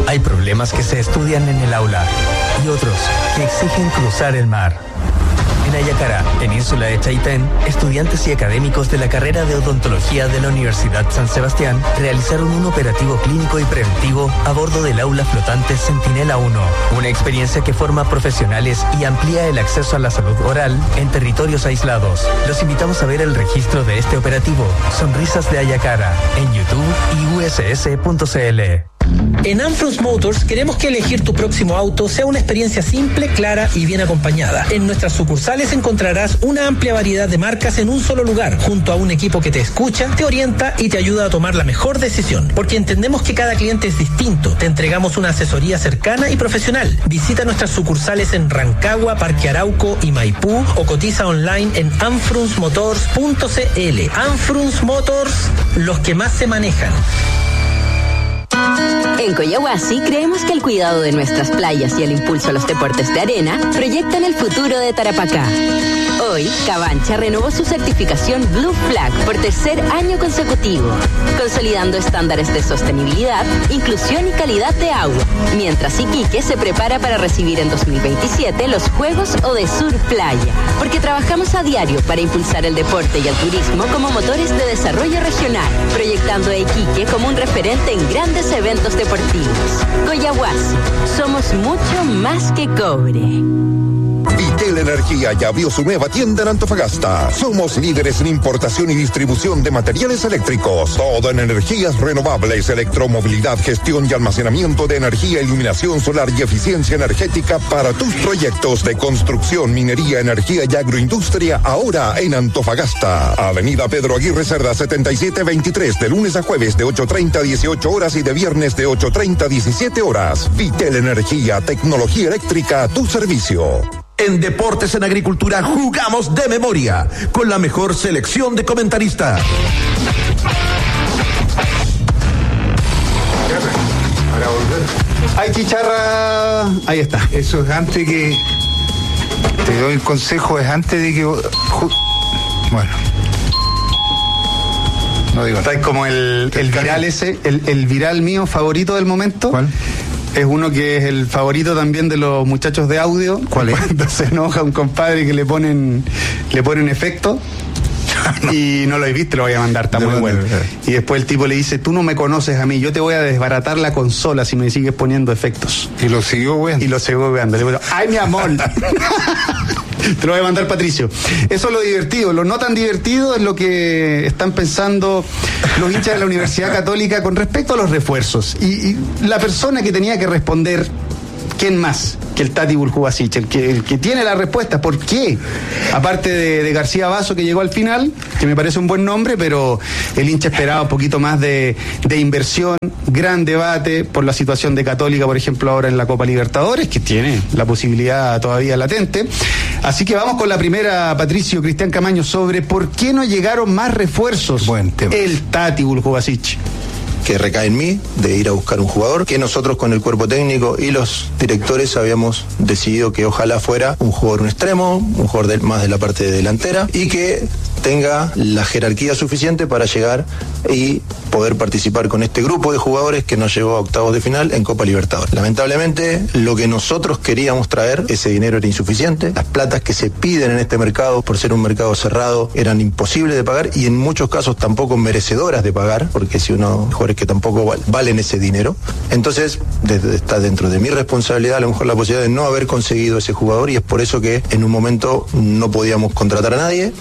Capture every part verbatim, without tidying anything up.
Hay problemas que se estudian en el aula y otros que exigen cruzar el mar. En Ayacara, península de Chaitén, estudiantes y académicos de la carrera de odontología de la Universidad San Sebastián realizaron un operativo clínico y preventivo a bordo del aula flotante Centinela uno, una experiencia que forma profesionales y amplía el acceso a la salud oral en territorios aislados. Los invitamos a ver el registro de este operativo, Sonrisas de Ayacara, en YouTube y u s s punto c l. En Amfrons Motors queremos que elegir tu próximo auto sea una experiencia simple, clara y bien acompañada. En nuestras sucursales encontrarás una amplia variedad de marcas en un solo lugar, junto a un equipo que te escucha, te orienta y te ayuda a tomar la mejor decisión. Porque entendemos que cada cliente es distinto. Te entregamos una asesoría cercana y profesional. Visita nuestras sucursales en Rancagua, Parque Arauco y Maipú o cotiza online en amfrons motors punto c l. Amfrons Motors, los que más se manejan. En Coyahuasi creemos que el cuidado de nuestras playas y el impulso a los deportes de arena proyectan el futuro de Tarapacá. Hoy, Cabancha renovó su certificación Blue Flag por tercer año consecutivo, consolidando estándares de sostenibilidad, inclusión y calidad de agua, mientras Iquique se prepara para recibir en dos mil veintisiete los Juegos Odesur Playa, porque trabajamos a diario para impulsar el deporte y el turismo como motores de desarrollo regional, proyectando a Iquique como un referente en grandes eventos deportivos. Coyahuasi, somos mucho más que cobre. Vitel Energía ya abrió su nueva tienda en Antofagasta. Somos líderes en importación y distribución de materiales eléctricos. Todo en energías renovables, electromovilidad, gestión y almacenamiento de energía, iluminación solar y eficiencia energética para tus proyectos de construcción, minería, energía y agroindustria, ahora en Antofagasta. Avenida Pedro Aguirre Cerda setenta y siete veintitrés, de lunes a jueves de ocho treinta a dieciocho horas y de viernes de ocho treinta a diecisiete horas. Vitel Energía, tecnología eléctrica a tu servicio. En Deportes en Agricultura jugamos de memoria, con la mejor selección de comentaristas. Para volver. Hay chicharra. Ahí está. Eso es antes que. Te doy el consejo, es antes de que. Bueno. No digo. Está como el, el viral ese, el, el viral mío favorito del momento. ¿Cuál? Es uno que es el favorito también de los muchachos de audio. ¿Cuál es? Cuando se enoja un compadre que le ponen le ponen efecto. No. Y no lo he visto, lo voy a mandar, está no, muy bueno. No, no, no. Y después el tipo le dice, tú no me conoces a mí, yo te voy a desbaratar la consola si me sigues poniendo efectos. Y lo siguió weando. Y lo siguió weando. Le digo, ay, mi amor. Te lo voy a mandar, Patricio. Eso es lo divertido. Lo no tan divertido es lo que están pensando los hinchas de la Universidad Católica con respecto a los refuerzos. Y, y la persona que tenía que responder, ¿quién más que el Tati Bulcubasic? El que, el que tiene la respuesta. ¿Por qué? Aparte de, de García Basso, que llegó al final, que me parece un buen nombre, pero el hincha esperaba un poquito más de, de inversión. Gran debate por la situación de Católica, por ejemplo, ahora en la Copa Libertadores, que tiene la posibilidad todavía latente. Así que vamos con la primera, Patricio, Cristian Camaño, sobre por qué no llegaron más refuerzos. Buen tema. El Tati Bulcubasic. Que recae en mí, de ir a buscar un jugador, que nosotros con el cuerpo técnico y los directores habíamos decidido que ojalá fuera un jugador un extremo, un jugador de, más de la parte delantera, y que tenga la jerarquía suficiente para llegar y poder participar con este grupo de jugadores que nos llevó a octavos de final en Copa Libertadores. Lamentablemente, lo que nosotros queríamos traer, ese dinero era insuficiente. Las platas que se piden en este mercado, por ser un mercado cerrado, eran imposibles de pagar y en muchos casos tampoco merecedoras de pagar, porque si uno, jugadores que tampoco valen ese dinero. Entonces, desde, está dentro de mi responsabilidad a lo mejor la posibilidad de no haber conseguido ese jugador, y es por eso que en un momento no podíamos contratar a nadie.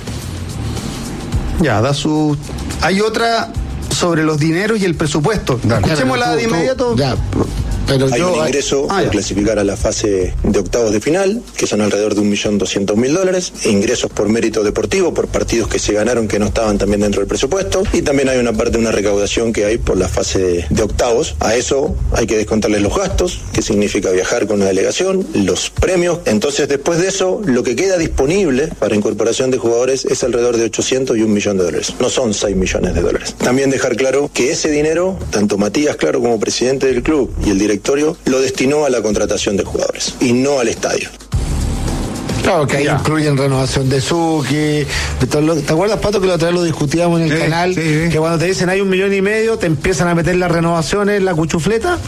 Ya, da su... Hay otra sobre los dineros y el presupuesto. Escuchémosla de inmediato. Ya. Pero hay yo, un ingreso ah, para clasificar a la fase de octavos de final, que son alrededor de un millón doscientos mil dólares, ingresos por mérito deportivo, por partidos que se ganaron que no estaban también dentro del presupuesto, y también hay una parte de una recaudación que hay por la fase de, de octavos. A eso hay que descontarle los gastos, que significa viajar con una delegación, los premios. Entonces, después de eso, lo que queda disponible para incorporación de jugadores es alrededor de ochocientos y un millón de dólares. No son seis millones de dólares. También dejar claro que ese dinero, tanto Matías Claro como presidente del club y el director lo destinó a la contratación de jugadores y no al estadio. Claro, que ahí ya incluyen renovación de Suki. ¿Te acuerdas, Pato, que la otra vez lo discutíamos en el sí, canal? Sí, sí. Que cuando te dicen hay un millón y medio, te empiezan a meter las renovaciones, la cuchufleta.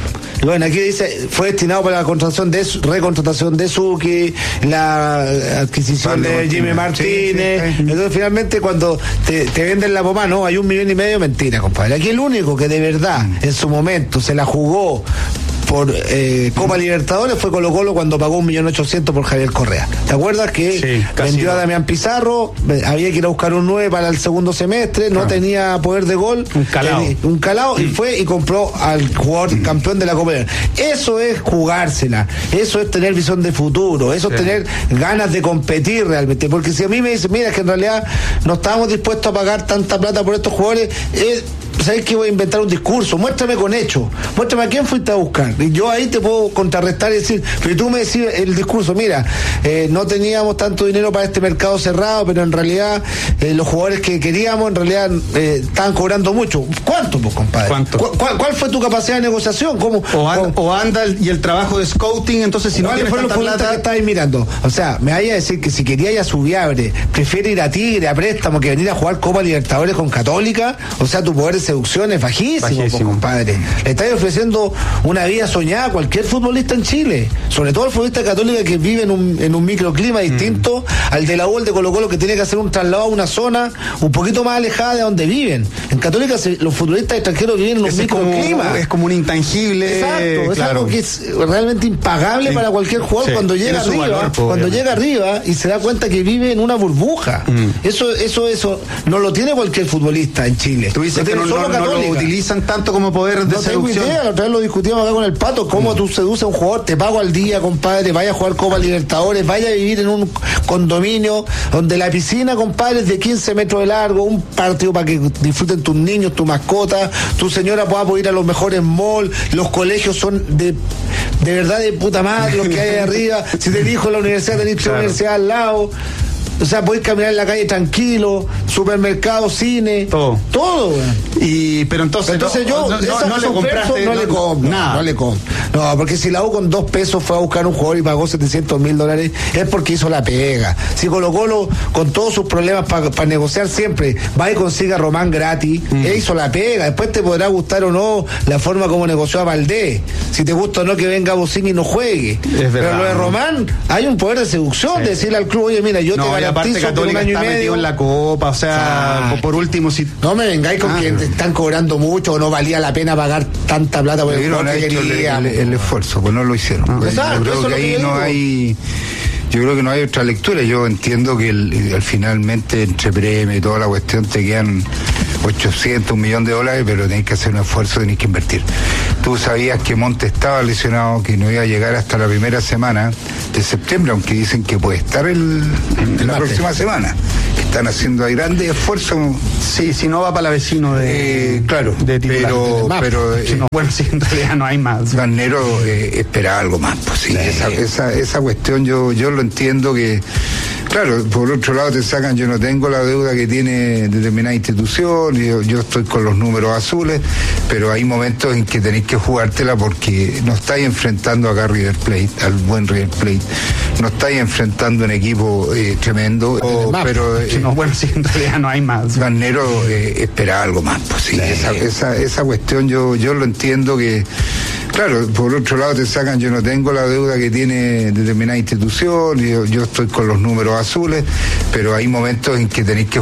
Y bueno, aquí dice, fue destinado para la contratación de recontratación de Suki, la adquisición vale, de Martínez. Jimmy Martínez. Sí, sí, sí. Entonces, finalmente, cuando te, te venden la pomada, no, hay un millón y medio, mentira, compadre. Aquí el único que de verdad, en su momento, se la jugó por eh, Copa Libertadores fue Colo Colo cuando pagó un millón ochocientos por Javier Correa. ¿Te acuerdas que sí, vendió a Damián Pizarro? Había que ir a buscar un nueve para el segundo semestre, no ah. tenía poder de gol, un calao, tenía, un calao mm. y fue y compró al jugador mm. campeón de la Copa Libertadores. Eso es jugársela, eso es tener visión de futuro, eso sí. es tener ganas de competir realmente, porque si a mí me dicen, mira, es que en realidad no estábamos dispuestos a pagar tanta plata por estos jugadores, eh, ¿sabes qué? Voy a inventar un discurso, muéstrame con hechos, muéstrame a quién fuiste a buscar. Y yo ahí te puedo contrarrestar y decir, pero tú me decís el discurso, mira, eh, no teníamos tanto dinero para este mercado cerrado, pero en realidad eh, los jugadores que queríamos en realidad eh, estaban cobrando mucho. ¿Cuánto, pues, compadre? ¿Cuánto? ¿Cu cuál, ¿Cuál fue tu capacidad de negociación? ¿Cómo, o, an o anda el, y el trabajo de scouting, entonces si no tienes tanta plata... que estáis mirando? O sea, me vaya a decir que si quería ir a Subiabre, prefiere ir a Tigre, a préstamo, que venir a jugar Copa Libertadores con Católica. O sea, tu poder de seducción es bajísimo, bajísimo. Po, compadre. Le estáis ofreciendo una vida soñada a cualquier futbolista en Chile, sobre todo el futbolista católico que vive en un, en un microclima distinto mm. al de la U, el de Colo Colo, que tiene que hacer un traslado a una zona un poquito más alejada de donde viven. En Católica se, los futbolistas extranjeros viven en un microclima. Es como un intangible. Exacto, es claro. algo que es realmente impagable sí. para cualquier jugador sí. cuando llega arriba, valor, cuando llega arriba y se da cuenta que vive en una burbuja. Mm. Eso, eso, eso no lo tiene cualquier futbolista en Chile. Tú dices que no, no, no lo utilizan tanto como poder de no seducción. Tengo idea, la otra vez lo discutíamos acá con el Pato, cómo mm. tú seduces a un jugador, te pago al día, compadre, vaya a jugar Copa Libertadores, vaya a vivir en un condominio donde la piscina, compadre, es de quince metros de largo, un patio para que disfruten tus niños, tu mascota, tu señora pueda poder ir a los mejores malls, los colegios son de de verdad de puta madre los que hay arriba, si te dijo la universidad, tenés claro. la universidad al lado. O sea, podés caminar en la calle tranquilo, supermercado, cine, todo, todo, güey. Y pero entonces, entonces no, yo no, no, no le compraste, no, no le compro, nada, no le compro. No, porque si la U con dos pesos fue a buscar un jugador y pagó setecientos mil dólares, es porque hizo la pega. Si Colo Colo, con todos sus problemas para pa negociar siempre, va y consiga a Román gratis, mm. él hizo la pega. Después te podrá gustar o no la forma como negoció a Valdés. Si te gusta o no que venga Bocini y no juegue. Es verdad, pero lo de Román, hay un poder de seducción, sí. de decirle al club, oye, mira, yo no, te aparte Católica está metido en la Copa, o sea, ah, por último si... No me vengáis con ah, que te están cobrando mucho o no valía la pena pagar tanta plata por el jugador que quería. El, el esfuerzo, pues no lo hicieron. Ah, pues, yo creo que ahí no hay... Yo creo que no hay otra lectura. Yo entiendo que el, el, finalmente entre premio y toda la cuestión te quedan ochocientos, un millón de dólares, pero tenés que hacer un esfuerzo, tenés que invertir. Tú sabías que Monte estaba lesionado, que no iba a llegar hasta la primera semana de septiembre, aunque dicen que puede estar el, en la próxima semana. Están haciendo ahí grandes esfuerzos. Sí, si no va para la vecino de... Eh, claro, de titular, pero... de pero eh, si no, bueno, sí, en realidad no hay más. Garnero eh, espera algo más, pues sí, sí. Esa, esa, esa cuestión yo, yo lo entiendo que... Claro, por otro lado te sacan, yo no tengo la deuda que tiene determinada institución, yo, yo estoy con los números azules, pero hay momentos en que tenéis que jugártela porque no estáis enfrentando acá a River Plate, al buen River Plate, no estáis enfrentando un equipo eh, tremendo, o, pero... Eh, no, bueno, sí, en realidad no hay más. Garnero eh, espera algo más, pues sí, sí. Esa, esa, esa cuestión yo, yo lo entiendo que... Claro, por otro lado te sacan, yo no tengo la deuda que tiene determinada institución, yo, yo estoy con los números azules, pero hay momentos en que tenéis que